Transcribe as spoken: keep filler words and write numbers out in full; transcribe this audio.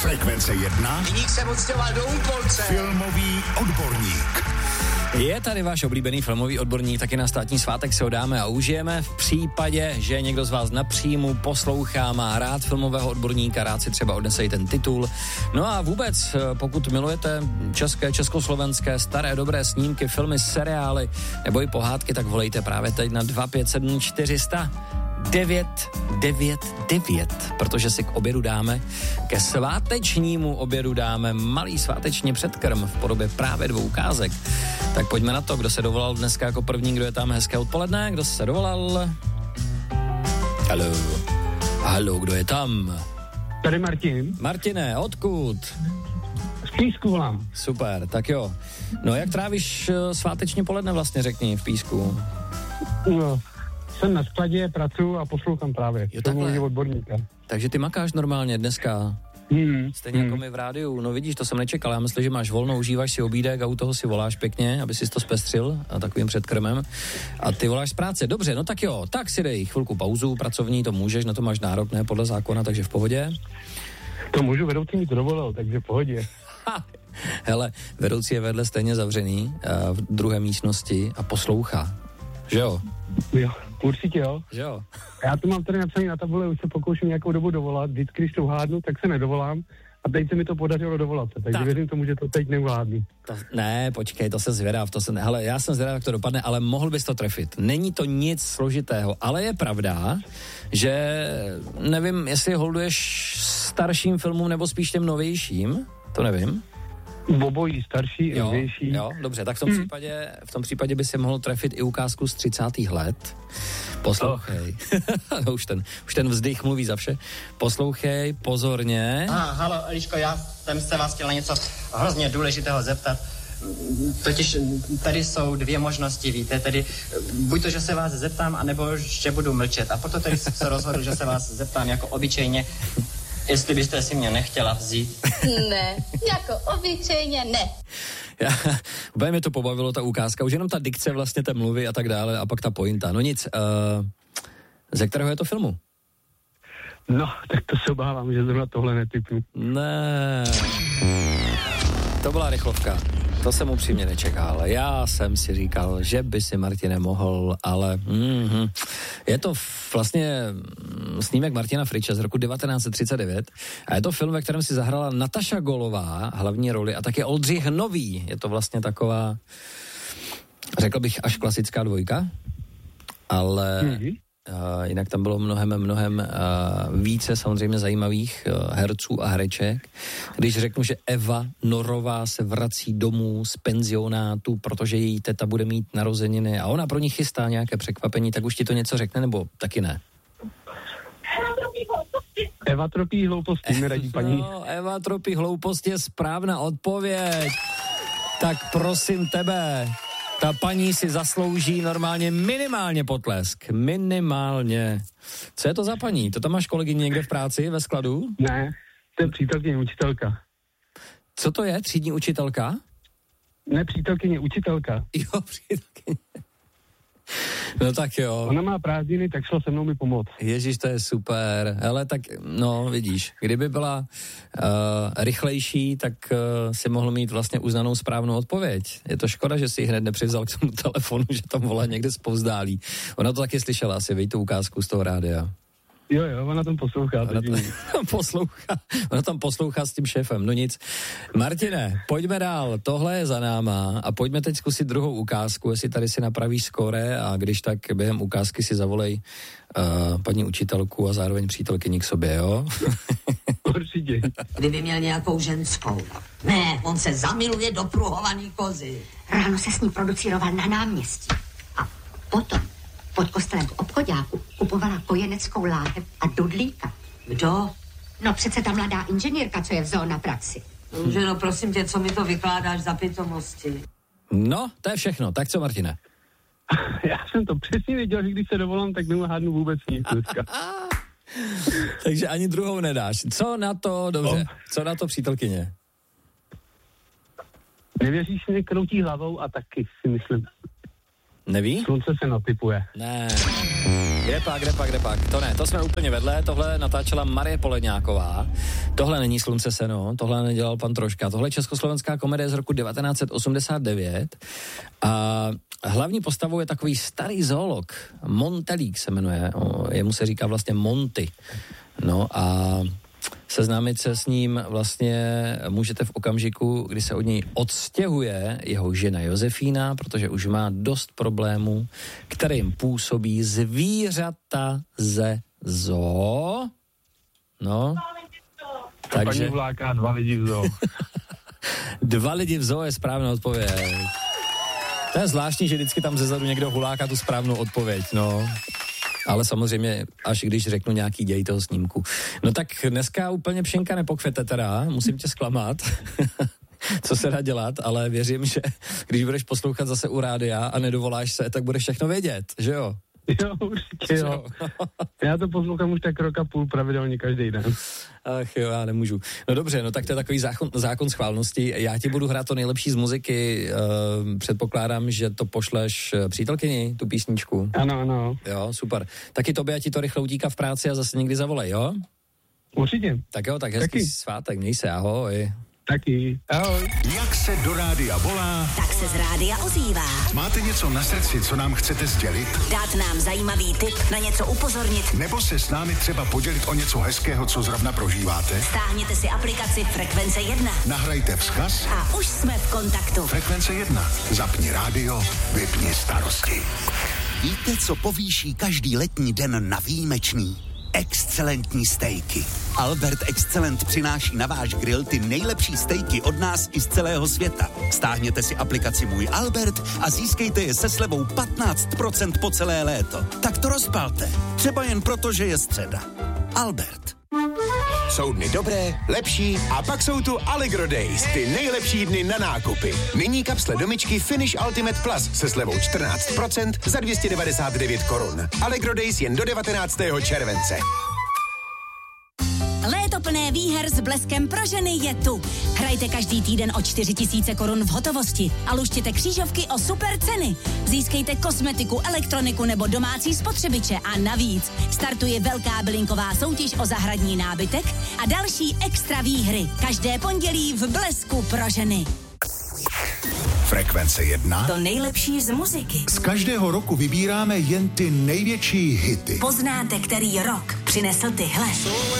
Frekvence jedna. Viník se odstěhoval do Úpolce. Filmový odborník. Je tady váš oblíbený filmový odborník, taky na státní svátek se ho dáme a užijeme. V případě, že někdo z vás na příjmu poslouchá, má rád filmového odborníka, rád si třeba odnese i ten titul. No a vůbec, pokud milujete české, československé, staré, dobré snímky, filmy, seriály nebo i pohádky, tak volejte právě teď na dva pět sedm čtyři sta devět devět devět, protože si k obědu dáme, ke svátečnímu obědu dáme malý sváteční předkrm v podobě právě dvou ukázek. Tak pojďme na to, kdo se dovolal dneska jako první, kdo je tam, hezké odpoledne, kdo se dovolal? Haló, haló, kdo je tam? Tady Martin. Martine, odkud? Z Písku volám. Super, tak jo. No jak trávíš sváteční poledne vlastně, řekni, v Písku? No, jsem na skladě, pracuji a poslouchám právě. Jo, takhle. Odborníka. Takže ty makáš normálně dneska? Hmm. Stejně hmm. jako my v rádiu. No vidíš, to jsem nečekal. Já myslím, že máš volno, užíváš si obídek a u toho si voláš pěkně, aby si to zpestřil a takovým předkrmem. A ty voláš z práce. Dobře, no tak jo, tak si dej chvilku pauzu, pracovní, to můžeš, na to máš nárok, ne, podle zákona, takže v pohodě. To můžu, vedoucí mi to dovolil, takže v pohodě. Ha. Hele, vedoucí je vedle stejně zavřený v druhé místnosti a poslouchá. Že jo? Jo, určitě jo. Že jo? Já to mám tady napsaný na tabule, už se pokouším nějakou dobu dovolat, vždycky, když to uhádnu, tak se nedovolám a teď se mi to podařilo dovolat se, takže tak. Věřím tomu, že to teď neuhádnu. To, ne, počkej, to se zvědav, to se ne, hele, já jsem zvědav, jak to dopadne, ale mohl bys to trefit. Není to nic složitého, ale je pravda, že nevím, jestli holduješ starším filmům nebo spíš těm novějším, to nevím. Obojí, starší i novější. Jo, dobře, tak v tom, hmm. případě, v tom případě by si mohl trefit i ukázku z třicátých let. Poslouchej. Oh. no, už, ten, už ten vzdych mluví za vše. Poslouchej pozorně. Ah, halo, Eliško, já jsem se vás chtěl na něco hrozně důležitého zeptat. Totiž tady jsou dvě možnosti, víte, tedy buď to, že se vás zeptám, anebo že budu mlčet. A proto tady jsem se rozhodl, že se vás zeptám jako obyčejně, jestli byste si mě nechtěla vzít. Ne, jako obyčejně ne. Já, úplně mě to pobavilo, ta ukázka, už jenom ta dikce vlastně té mluvy a tak dále a pak ta pointa. No nic, uh, ze kterého je to filmu? No, tak to se obávám, že zrovna tohle netypnu. Ne, to byla rychlovka. To jsem upřímně nečekal. Já jsem si říkal, že by si Martine mohl, ale mm-hmm. je to vlastně snímek Martina Friče z roku devatenáct set třicet devět a je to film, ve kterém si zahrala Nataša Golová hlavní roli a taky Oldřich Nový. Je to vlastně taková, řekl bych, až klasická dvojka, ale mm-hmm. Uh, jinak tam bylo mnohem, mnohem uh, více samozřejmě zajímavých uh, herců a hereček. Když řeknu, že Eva Norová se vrací domů z penzionátu, protože její teta bude mít narozeniny a ona pro ní chystá nějaké překvapení, tak už ti to něco řekne, nebo taky ne? Eva tropí hlouposti, mi radí paní. No, Eva tropí hlouposti je správná odpověď. Tak prosím tebe, ta paní si zaslouží normálně minimálně potlesk. Minimálně. Co je to za paní? To tam máš kolegyni někde v práci, ve skladu? Ne, to je přítelkyně učitelka. Co to je? Třídní učitelka? Ne, přítelkyně učitelka. Jo, přítelkyně. No tak jo. Ona má prázdniny, tak šla se mnou mi pomoct. Ježíš, to je super. Hele, tak no, vidíš, kdyby byla uh, rychlejší, tak uh, si mohl mít vlastně uznanou správnou odpověď. Je to škoda, že si ji hned nepřivzal k tomu telefonu, že tam volá někde zpovzdálí. Ona to taky slyšela asi, víš, tu ukázku z toho rádia. Jo, jo, ona tam poslouchá. Ona tam poslouchá, ona tam poslouchá s tím šéfem, no nic. Martine, pojďme dál, tohle je za náma a pojďme teď zkusit druhou ukázku, jestli tady si napravíš skóre a když tak během ukázky si zavolej uh, paní učitelku a zároveň přítelkyni k sobě, jo? Určitě. Kdyby měl nějakou ženskou. Ne, on se zamiluje do pruhovaný kozy. Ráno se s ní producíroval na náměstí. A potom pod kostelem v obchoďáku kupovala kojeneckou láhev a dudlíka. Kdo? No přece ta mladá inženýrka, co je v zoo na praxi. Že no prosím tě, co mi to vykládáš za pitomosti? No, to je všechno. Tak co, Martine? Já jsem to přesně věděl, že když se dovolám, tak neuhádnu vůbec nic dneska. Takže ani druhou nedáš. Co na to, dobře, co na to přítelkyně? Nevěříš, mě kroutí hlavou a taky si myslím. Neví? Slunce se natypuje. Ne. Kde pak, kde pak, kde pak? To ne, to jsme úplně vedle, tohle natáčela Marie Poledňáková, tohle není Slunce seno, tohle nedělal pan Troška, tohle je československá komedie z roku devatenáct set osmdesát devět a hlavní postavou je takový starý zoolog, Montelík se jmenuje, jemu se říká vlastně Monty, no a seznámit se s ním vlastně můžete v okamžiku, kdy se od něj odstěhuje jeho žena Josefína, protože už má dost problémů, kterým působí zvířata ze zoo. No, takže... Paní vláká dva lidi v zoo. Dva lidi v zoo je správná odpověď. To je zvláštní, že vždycky tam zezadu někdo huláká tu správnou odpověď, no. Ale samozřejmě, až když řeknu nějaký děj toho snímku. No tak dneska úplně pšenka nepokvete teda, musím tě zklamat, co se dá dělat, ale věřím, že když budeš poslouchat zase u rádia a nedovoláš se, tak budeš všechno vědět, že jo? Jo, určitě jo. Já to poslouchám už tak rok a půl pravidelně každý den. Ach jo, já nemůžu. No dobře, no tak to je takový zákon, zákon schválnosti. Já ti budu hrát to nejlepší z muziky. Uh, předpokládám, že to pošleš přítelkyni, tu písničku. Ano, ano. Jo, super. Taky tobě, a ti to rychle utíká v práci a zase někdy zavolej, jo? Určitě. Tak jo, tak hezký Taky. svátek, měj se, ahoj. Taky. Ahoj. Jak se do rádia volá, Tak se z rádia ozývá. máte něco na srdci, co nám chcete sdělit? Dát nám zajímavý tip, na něco upozornit. Nebo se s námi třeba podělit o něco hezkého, co zrovna prožíváte? Stáhněte si aplikaci Frekvence jedna. Nahrajte vzkaz. A už jsme v kontaktu. Frekvence jedna. Zapni rádio, vypni starosti. Víte, co povýší každý letní den na výjimečný? Excelentní stejky. Albert Excelent přináší na váš grill ty nejlepší stejky od nás i z celého světa. Stáhněte si aplikaci Můj Albert a získejte je se slevou patnáct procent po celé léto. Tak to rozpalte. Třeba jen proto, že je středa. Albert. Jsou dny dobré, lepší a pak jsou tu Allegro Days, ty nejlepší dny na nákupy. Nyní kapsle domičky Finish Ultimate Plus se slevou čtrnáct procent za dvě stě devadesát devět korun. Allegro Days jen do devatenáctého července. Léto plné výher s Bleskem pro ženy je tu. Hrajte každý týden o čtyři tisíce korun v hotovosti a luštěte křížovky o super ceny. Získejte kosmetiku, elektroniku nebo domácí spotřebiče a navíc startuje velká bylinková soutěž o zahradní nábytek a další extra výhry. Každé pondělí v Blesku pro ženy. Frekvence jedna. To nejlepší z muziky. Z každého roku vybíráme jen ty největší hity. Poznáte, který rok přinesl tyhle.